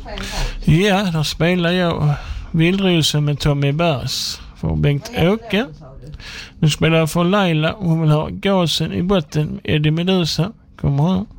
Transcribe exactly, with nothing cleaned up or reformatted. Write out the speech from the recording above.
Ja, då spelar jag Vildrosen med Tommy Bärs för Bengt-Åke. Nu spelar jag för Laila och hon vill ha Gasen i botten. Eddie Medusa. Kommer här.